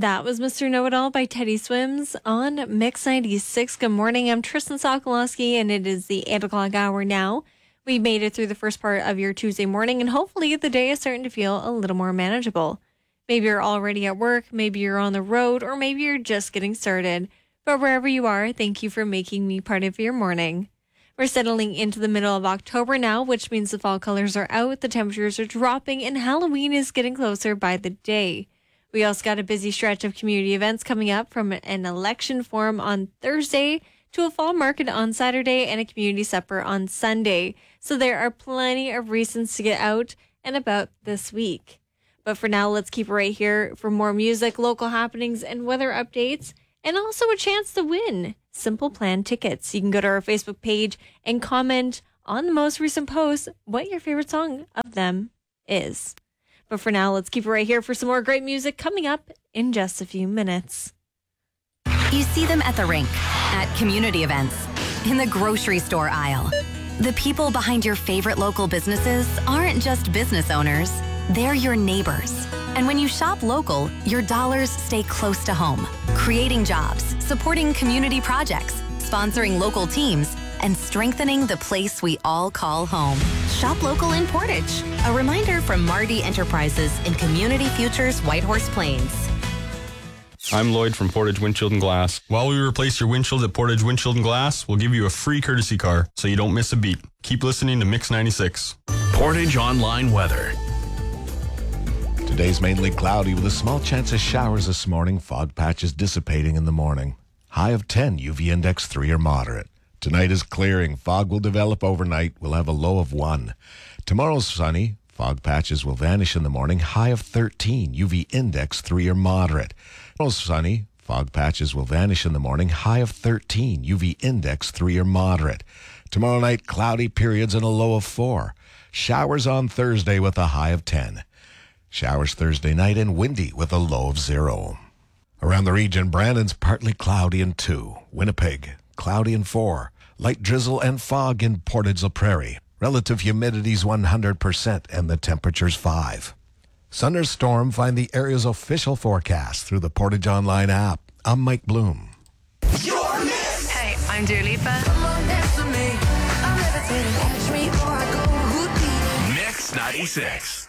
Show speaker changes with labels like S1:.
S1: That was Mr. Know-It-All by Teddy Swims on Mix 96. Good morning. I'm Tristan Sokolowski, and it is the 8 o'clock hour now. We made it through the first part of your Tuesday morning, and hopefully the day is starting to feel a little more manageable. Maybe you're already at work, maybe you're on the road, or maybe you're just getting started. But wherever you are, thank you for making me part of your morning. We're settling into the middle of October now, which means the fall colors are out, the temperatures are dropping, and Halloween is getting closer by the day. We also got a busy stretch of community events coming up, from an election forum on Thursday to a fall market on Saturday and a community supper on Sunday. So there are plenty of reasons to get out and about this week. But for now, let's keep it right here for more music, local happenings, and weather updates, and also a chance to win Simple Plan tickets. You can go to our Facebook page and comment on the most recent post what your favorite song of them is. But for now, let's keep it right here for some more great music coming up in just a few minutes.
S2: You see them at the rink, at community events, in the grocery store aisle. The people behind your favorite local businesses aren't just business owners, they're your neighbors. And when you shop local, your dollars stay close to home, creating jobs, supporting community projects, sponsoring local teams, and strengthening the place we all call home. Shop local in Portage. A reminder from Mardi Enterprises in Community Futures Whitehorse Plains.
S3: I'm Lloyd from Portage Windshield and Glass. While we replace your windshield at Portage Windshield and Glass, we'll give you a free courtesy car so you don't miss a beat. Keep listening to Mix 96.
S4: Portage Online Weather.
S5: Today's mainly cloudy with a small chance of showers this morning. Fog patches dissipating in the morning. High of 10, UV index 3 or moderate. Tonight is clearing. Fog will develop overnight. We'll have a low of 1. Tomorrow's sunny. Fog patches will vanish in the morning. High of 13, UV index 3 or moderate. Tomorrow's sunny. Fog patches will vanish in the morning. High of 13, UV index 3 or moderate. Tomorrow night, cloudy periods and a low of 4. Showers on Thursday with a high of 10. Showers Thursday night and windy with a low of 0. Around the region, Brandon's partly cloudy and 2. Winnipeg, cloudy and 4. Light drizzle and fog in Portage La Prairie. Relative humidity's 100% and the temperature's 5. Thunderstorm, find the area's official forecast through the Portage Online app. I'm Mike Bloom.
S6: Hey, I'm Dua Lipa.
S4: Mix 96.